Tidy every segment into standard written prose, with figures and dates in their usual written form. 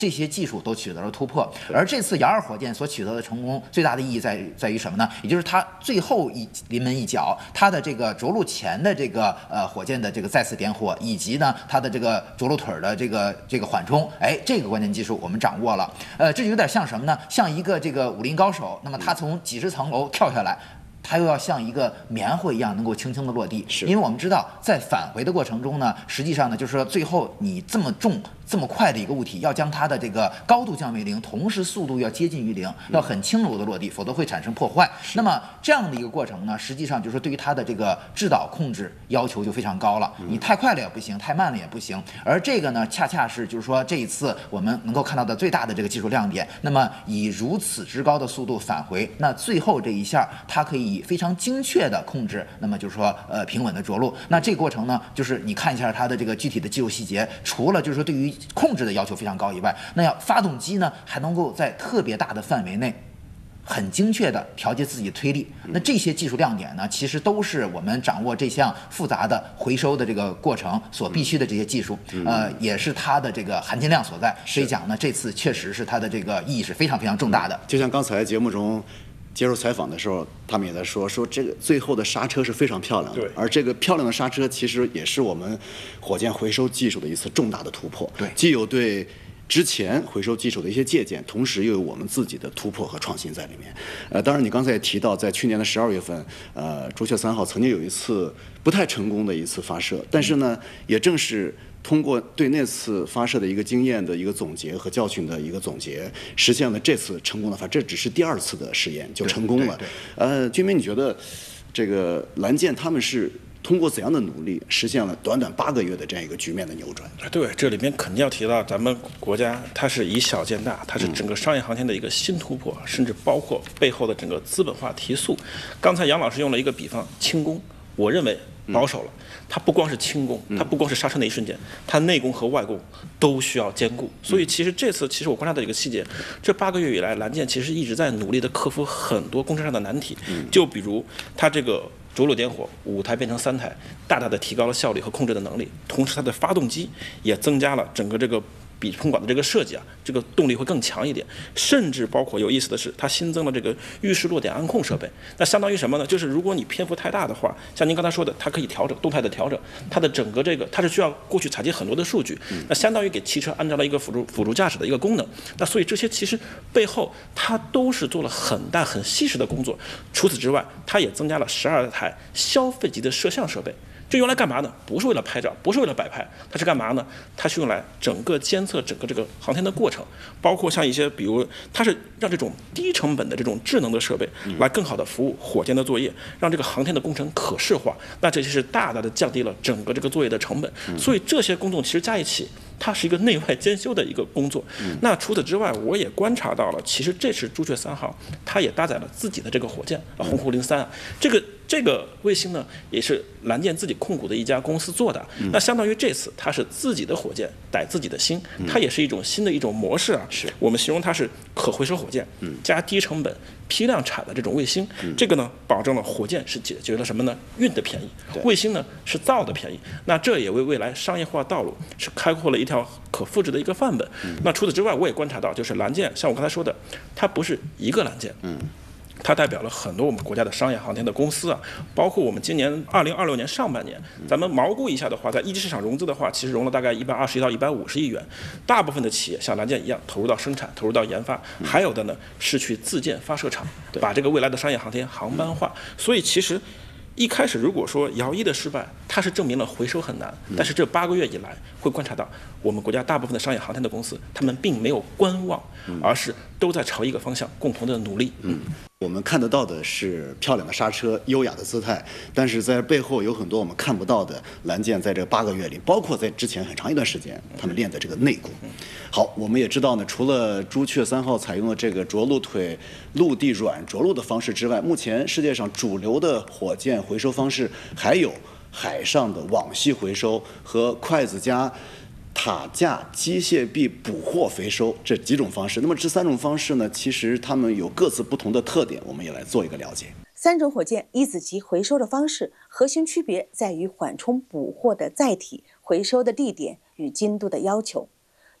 这些技术都取得了突破，而这次2.2火箭所取得的成功，最大的意义在于什么呢？也就是它最后临门一脚，它的这个着陆前的这个火箭的这个再次点火，以及呢它的这个着陆腿的这个缓冲，这个关键技术我们掌握了。这就有点像什么呢？像一个这个武林高手，那么他从几十层楼跳下来。它又要像一个棉花一样能够轻轻的落地，因为我们知道在返回的过程中呢，实际上呢就是说最后你这么重这么快的一个物体，要将它的这个高度降为0，同时速度要接近于0，要很轻柔的落地，否则会产生破坏。那么这样的一个过程呢，实际上就是说对于它的这个制导控制要求就非常高了，你太快了也不行，太慢了也不行。而这个呢，恰恰是就是说这一次我们能够看到的最大的这个技术亮点。那么以如此之高的速度返回，那最后这一下它可以非常精确的控制，那么就是说平稳的着陆。那这个过程呢，就是你看一下它的这个具体的技术细节，除了就是说对于控制的要求非常高以外，那要发动机呢还能够在特别大的范围内很精确的调节自己的推力。那这些技术亮点呢，其实都是我们掌握这项复杂的回收的这个过程所必须的这些技术，也是它的这个含金量所在。所以讲呢，这次确实是它的这个意义是非常非常重大的。 就像刚才节目中接受采访的时候，他们也在说这个最后的刹车是非常漂亮的，而这个漂亮的刹车其实也是我们火箭回收技术的一次重大的突破。 对， 既有对之前回收技术的一些借鉴，同时又有我们自己的突破和创新在里面。当然你刚才也提到，在去年的12月份，朱雀3号曾经有一次不太成功的一次发射，但是呢，也正是通过对那次发射的一个经验的一个总结和教训的一个总结，实现了这次成功的发射。这只是第2次的试验就成功了。军民，你觉得这个蓝箭他们是通过怎样的努力实现了短短8个月的这样一个局面的扭转？ 对，这里面肯定要提到咱们国家，它是以小见大，它是整个商业航天的一个新突破，甚至包括背后的整个资本化提速。刚才杨老师用了一个比方，轻功，我认为保守了。它不光是轻功，它不光是刹车那一瞬间，它内功和外功都需要兼顾。所以其实这次，其实我观察到一个细节，这8个月以来，蓝箭其实一直在努力的克服很多工程上的难题。就比如它这个着陆点火5台变成3台，大大的提高了效率和控制的能力，同时它的发动机也增加了整个这个比喷管的这个设计啊，这个动力会更强一点，甚至包括有意思的是，它新增了这个预示落点安控设备。那相当于什么呢？就是如果你篇幅太大的话，像您刚才说的，它可以调整动态的调整，它的整个这个它是需要过去采集很多的数据，那相当于给汽车安装了一个辅助驾驶的一个功能。那所以这些其实背后它都是做了很大很细致的工作。除此之外，它也增加了12台消费级的摄像设备。这用来干嘛呢？不是为了拍照，不是为了摆拍，它是干嘛呢？它是用来整个监测整个这个航天的过程，包括像一些，比如它是让这种低成本的这种智能的设备来更好的服务火箭的作业，让这个航天的工程可视化。那这就是大大的降低了整个这个作业的成本。所以这些工作其实加一起，它是一个内外兼修的一个工作。那除此之外，我也观察到了，其实这次朱雀3号它也搭载了自己的这个火箭鸿鹄03啊，这个卫星呢，也是蓝箭自己控股的一家公司做的。那相当于这次它是自己的火箭带自己的星，它也是一种新的一种模式啊。我们形容它是可回收火箭加低成本批量产的这种卫星。这个呢，保证了火箭是解决了什么呢？运的便宜，卫星呢是造的便宜。那这也为未来商业化道路是开阔了一条可复制的一个范本。那除此之外，我也观察到，就是蓝箭，像我刚才说的，它不是一个蓝箭。它代表了很多我们国家的商业航天的公司啊，包括我们今年2026年上半年，咱们毛估一下的话，在一级市场融资的话，其实融了大概120到150亿元。大部分的企业像蓝箭一样投入到生产，投入到研发，还有的呢是去自建发射场，把这个未来的商业航天航班化。所以其实一开始如果说遥一的失败，它是证明了回收很难，但是这8个月以来会观察到，我们国家大部分的商业航天的公司，他们并没有观望，而是都在朝一个方向共同的努力。 我们看得到的是漂亮的刹车、优雅的姿态，但是在背后有很多我们看不到的蓝箭在这8个月里，包括在之前很长一段时间，他们练的这个内功。好，我们也知道呢，除了朱雀3号采用了这个着陆腿陆地软着陆的方式之外，目前世界上主流的火箭回收方式还有海上的网系回收和筷子加塔架机械臂捕获回收这几种方式。那么这3种方式呢，其实它们有各自不同的特点，我们也来做一个了解。 3种火箭一子级回收的方式，核心区别在于缓冲捕获的载体、回收的地点与精度的要求。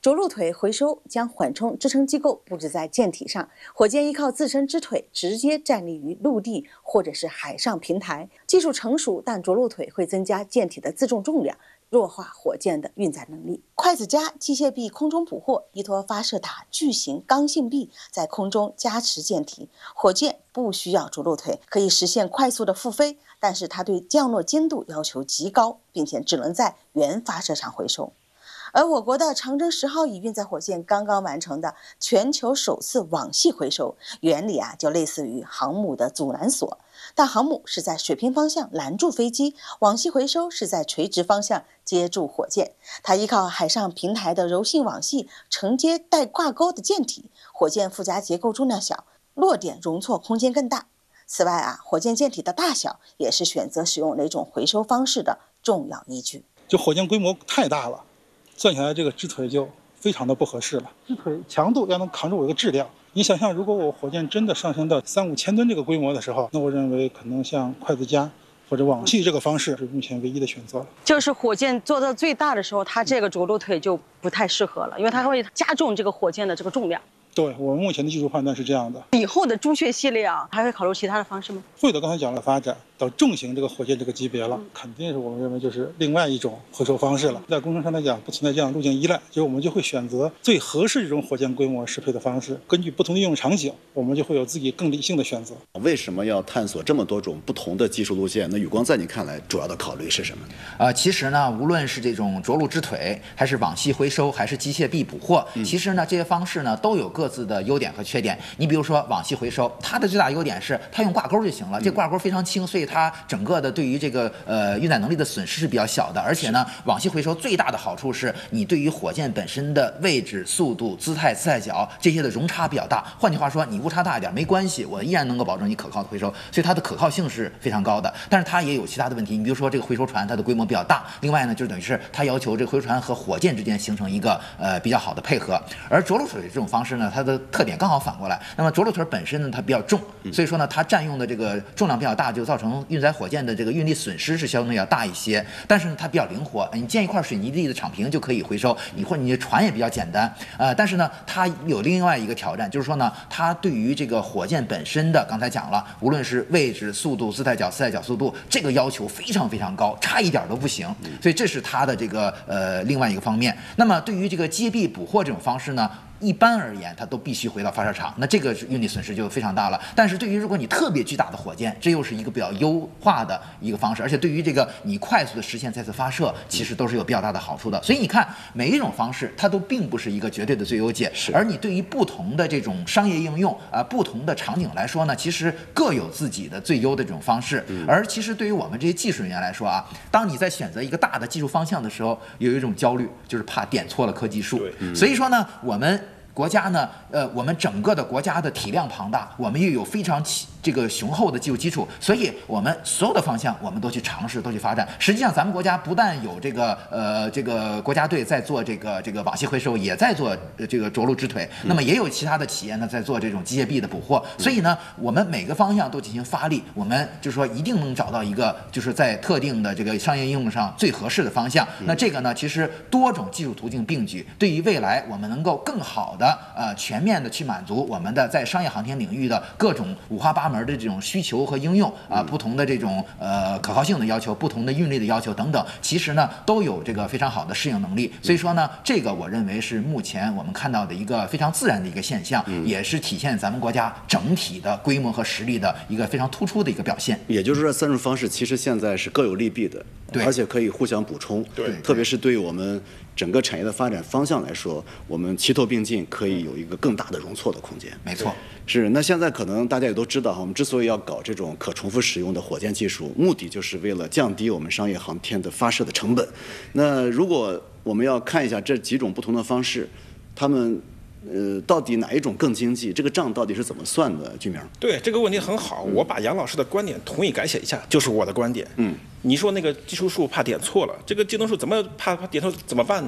着陆腿回收将缓冲支撑机构布置在舰体上，火箭依靠自身之腿直接站立于陆地或者是海上平台。技术成熟，但着陆腿会增加舰体的自重重量，弱化火箭的运载能力。筷子夹机械臂空中捕获，依托发射塔巨型刚性臂在空中加持舰体，火箭不需要着陆腿，可以实现快速的复飞，但是它对降落精度要求极高，并且只能在原发射场回收。而我国的长征10号乙运载火箭刚刚完成的全球首次网系回收，原理就类似于航母的阻拦索，但航母是在水平方向拦住飞机，网系回收是在垂直方向接住火箭。它依靠海上平台的柔性网系承接带挂钩的舰体，火箭附加结构重量小，落点容错空间更大。此外火箭舰体的大小也是选择使用哪种回收方式的重要依据。 就火箭规模太大了，算起来这个支腿就非常的不合适了。支腿强度要能扛住我一个质量。你想象，如果我火箭真的上升到3-5千吨这个规模的时候，那我认为可能像筷子夹或者网系这个方式是目前唯一的选择了。 就是火箭做到最大的时候，它这个着陆腿就不太适合了，因为它会加重这个火箭的这个重量。 对，我们目前的技术判断是这样的。 以后的朱雀系列还会考虑其他的方式吗？ 会的，刚才讲了，发展到重型这个火箭这个级别了，肯定是我们认为就是另外一种回收方式了。在工程上来讲，不存在这样路径依赖，就是我们就会选择最合适这种火箭规模适配的方式，根据不同的应用场景，我们就会有自己更理性的选择。 为什么要探索这么多种不同的技术路线？那宇光在你看来，主要的考虑是什么？ 其实呢，无论是这种着陆支腿，还是网系回收，还是机械臂捕获，其实呢，这些方式呢都有各自的优点和缺点。你比如说网系回收，它的最大优点是它用挂钩就行了，这挂钩非常轻，所以它整个的对于这个运载能力的损失是比较小的。而且呢，网系回收最大的好处是你对于火箭本身的位置、速度、姿态角这些的容差比较大。换句话说，你误差大一点没关系，我依然能够保证你可靠的回收，所以它的可靠性是非常高的。但是它也有其他的问题，你比如说这个回收船它的规模比较大，另外呢就等于是它要求这个回收船和火箭之间形成一个比较好的配合。而着陆腿这种方式呢，它的特点刚好反过来。那么着陆腿本身呢，它比较重，所以说呢，它占用的这个重量比较大，就造成运载火箭的这个运力损失是相对要大一些。但是呢，它比较灵活，你建一块水泥地的场坪就可以回收，或者你的船也比较简单。但是呢，它有另外一个挑战，就是说呢，它对于这个火箭本身的，刚才讲了，无论是位置、速度、姿态角、四态角速度，这个要求非常非常高，差一点都不行。所以这是它的这个另外一个方面。那么对于这个机械臂捕获这种方式呢，一般而言，它都必须回到发射场，那这个运力损失就非常大了。但是对于如果你特别巨大的火箭，这又是一个比较优化的一个方式，而且对于这个你快速的实现再次发射，其实都是有比较大的好处的。所以你看，每一种方式它都并不是一个绝对的最优解，而你对于不同的这种商业应用不同的场景来说呢，其实各有自己的最优的这种方式。而其实对于我们这些技术人员来说当你在选择一个大的技术方向的时候，有一种焦虑，就是怕点错了科技树。所以说呢，我们国家呢，我们整个的国家的体量庞大，我们又有非常这个雄厚的技术基础，所以我们所有的方向我们都去尝试，都去发展。实际上，咱们国家不但有这个国家队在做这个网系回收，也在做这个着陆支腿，那么也有其他的企业呢在做这种机械臂的捕获。所以呢，我们每个方向都进行发力，我们就是说一定能找到一个就是在特定的这个商业应用上最合适的方向。那这个呢，其实多种技术途径并举，对于未来我们能够更好的全面的去满足我们的在商业航天领域的各种五花八门的这种需求和应用不同的这种可靠性的要求，不同的运力的要求等等，其实呢都有这个非常好的适应能力。所以说呢，这个我认为是目前我们看到的一个非常自然的一个现象，也是体现咱们国家整体的规模和实力的一个非常突出的一个表现。 也就是说，3种方式其实现在是各有利弊的，而且可以互相补充。特别是对于我们整个产业的发展方向来说，我们齐头并进，可以有一个更大的容错的空间。 没错， 是。那现在可能大家也都知道，我们之所以要搞这种可重复使用的火箭技术，目的就是为了降低我们商业航天的发射的成本。那如果我们要看一下这几种不同的方式，他们到底哪一种更经济？这个账到底是怎么算的？居明， 对这个问题很好，我把杨老师的观点同意改写一下，就是我的观点。你说那个技术数怕点错了，这个技能数怎么怕点错怎么办呢？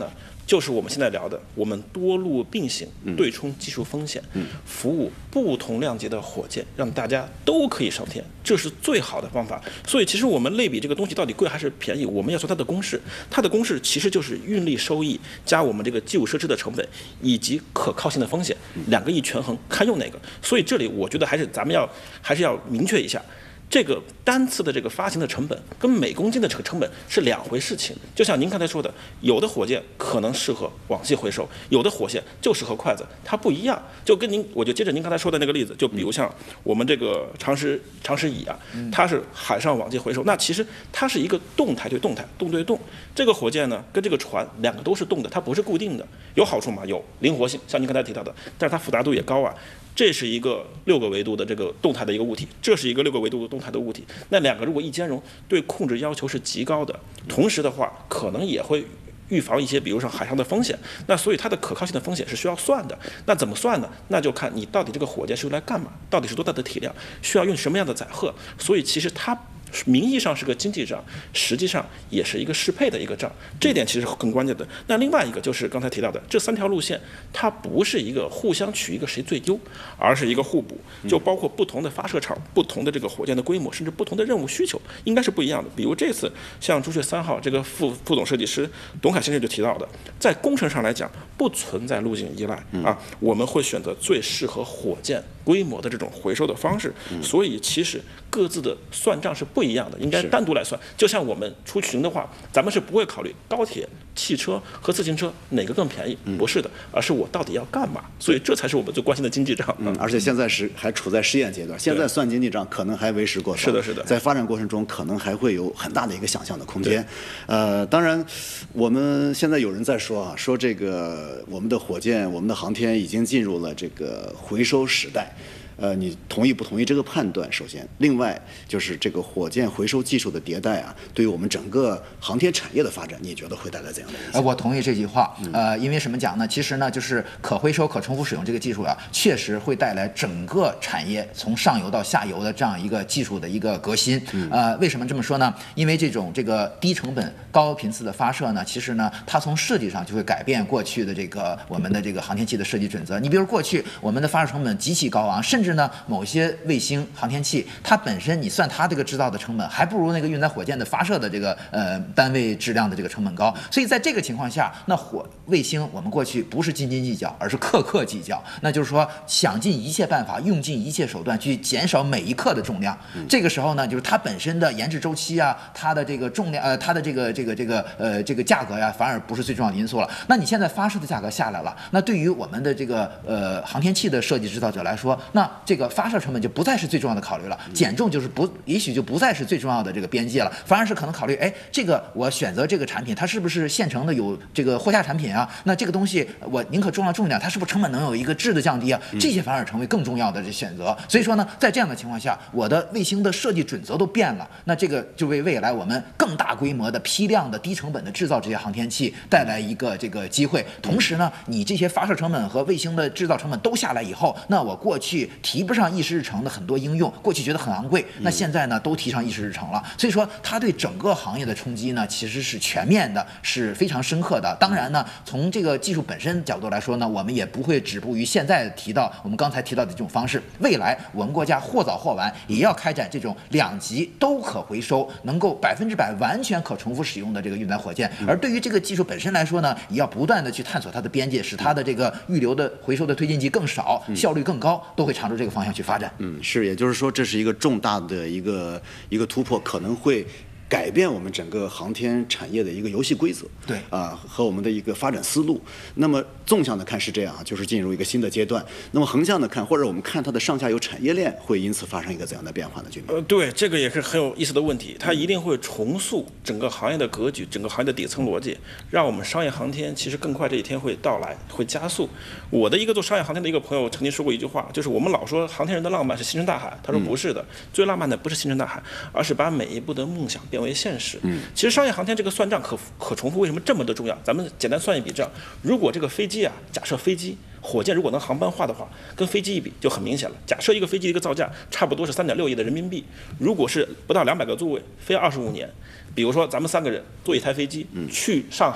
就是我们现在聊的，我们多路并行，对冲技术风险，服务不同量级的火箭，让大家都可以上天，这是最好的方法。所以其实我们类比这个东西到底贵还是便宜，我们要说它的公式，它的公式其实就是运力收益加我们这个基础设施的成本以及可靠性的风险，两个一权衡，看用哪个。所以这里我觉得咱们还是要明确一下。这个单次的这个发行的成本跟每公斤的这个成本是两回事情。就像您刚才说的，有的火箭可能适合往昔回收，有的火箭就适合筷子，它不一样。就跟我就接着您刚才说的那个例子，就比如像我们这个长石乙啊，它是海上往昔回收，那其实它是一个动态对动态，动对动。这个火箭呢，跟这个船两个都是动的，它不是固定的，有好处吗？有灵活性，像您刚才提到的，但是它复杂度也高啊。这是一个6个维度的这个动态的一个物体，这是一个6个维度的动态的物体。那两个如果一兼容，对控制要求是极高的，同时的话，可能也会预防一些，比如说海上的风险。那所以它的可靠性的风险是需要算的。那怎么算呢？那就看你到底这个火箭是用来干嘛，到底是多大的体量，需要用什么样的载荷。所以其实它名义上是个经济账，实际上也是一个适配的一个账，这点其实是更关键的。那另外一个就是刚才提到的这3条路线，它不是一个互相取一个谁最优，而是一个互补，就包括不同的发射场、不同的这个火箭的规模，甚至不同的任务需求，应该是不一样的。比如这次像朱雀3号这个副总设计师董凯先生就提到的，在工程上来讲不存在路径依赖啊，我们会选择最适合火箭规模的这种回收的方式，所以其实各自的算账是不一样的，应该单独来算。就像我们出行的话，咱们是不会考虑高铁、汽车和自行车哪个更便宜，不是的，而是我到底要干嘛。所以这才是我们最关心的经济账。 而且现在还处在试验阶段，现在算经济账可能还为时过早。 是的， 在发展过程中可能还会有很大的一个想象的空间。当然，我们现在有人在说说这个我们的火箭、我们的航天已经进入了这个回收时代。你同意不同意这个判断？首先，另外就是这个火箭回收技术的迭代啊，对于我们整个航天产业的发展，你觉得会带来怎样的影响？ 我同意这句话。因为什么讲呢？其实呢，就是可回收、可重复使用这个技术啊，确实会带来整个产业从上游到下游的这样一个技术的一个革新。为什么这么说呢？因为这个低成本、高频次的发射呢，其实呢，它从设计上就会改变过去的我们的这个航天器的设计准则。你比如过去我们的发射成本极其高昂，甚至呢，某些卫星航天器，它本身你算它这个制造的成本，还不如那个运载火箭的发射的这个单位质量的这个成本高。所以在这个情况下，那卫星我们过去不是斤斤计较，而是克克计较。那就是说，想尽一切办法，用尽一切手段去减少每一克的重量。这个时候呢，就是它本身的研制周期啊，它的这个重量，它的这个价格呀，反而不是最重要的因素了。那你现在发射的价格下来了，那对于我们的这个航天器的设计制造者来说，那这个发射成本就不再是最重要的考虑了，减重也许就不再是最重要的这个边界了，反而是可能考虑，这个我选择这个产品，它是不是现成的有这个货架产品啊？那这个东西我宁可重量重一点，它是不是成本能有一个质的降低啊？这些反而成为更重要的选择。所以说呢，在这样的情况下，我的卫星的设计准则都变了，那这个就为未来我们更大规模的批量的低成本的制造这些航天器带来一个这个机会。同时呢，你这些发射成本和卫星的制造成本都下来以后，那我过去提不上议事日程的很多应用，过去觉得很昂贵，那现在呢都提上议事日程了。所以说，它对整个行业的冲击呢，其实是全面的，是非常深刻的。当然呢，从这个技术本身角度来说呢，我们也不会止步于现在我们刚才提到的这种方式。未来我们国家或早或晚也要开展这种2级都可回收、能够100%完全可重复使用的这个运载火箭。而对于这个技术本身来说呢，也要不断的去探索它的边界，使它的这个预留的回收的推进剂更少，效率更高，都会朝着这个方向去发展。 是，也就是说，这是一个重大的一个突破，可能会改变我们整个航天产业的一个游戏规则， 对和我们的一个发展思路。那么纵向的看是这样就是进入一个新的阶段。那么横向的看，或者我们看它的上下游产业链会因此发生一个怎样的变化呢？军民？ 对，这个也是很有意思的问题，它一定会重塑整个行业的格局，整个行业的底层逻辑，让我们商业航天其实更快这一天会到来，会加速。我的一个做商业航天的一个朋友曾经说过一句话，就是我们老说航天人的浪漫是星辰大海，他说不是的，最浪漫的不是星辰大海，而是把每一步的梦想变为现实。其实商业航天这个算账可重复为什么这么的重要？咱们简单算一笔账，如果这个飞机啊，假设火箭如果能航班化的话，跟飞机一比就很明显了。假设一个飞机的一个造价差不多是3.6亿的人民币，如果是不到200个座位，飞25年，比如说咱们3个人坐一台飞机去上海，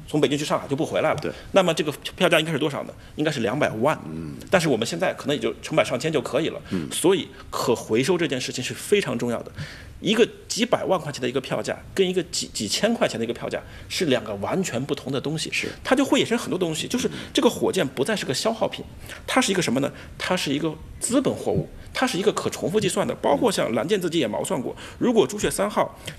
从北京去上海就不回来了。 对， 那么这个票价应该是多少呢？应该是200万。但是我们现在可能也就成百上千就可以了。所以可回收这件事情是非常重要的。一个几百万块钱的一个票价，跟一个几千块钱的一个票价是2个完全不同的东西。 是， 它就会衍生很多东西，就是这个火箭不再是个消耗品，它是一个什么呢？它是一个资本货物，它是一个可重复计算的。包括像蓝箭自己也毛算过，如果朱雀3号